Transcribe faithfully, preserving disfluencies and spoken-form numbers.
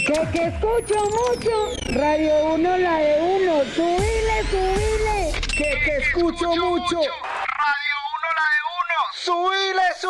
Que que escucho mucho. Radio uno, la de uno. Subile, subile. Que que escucho mucho. Radio uno, la de uno. Subile, subile.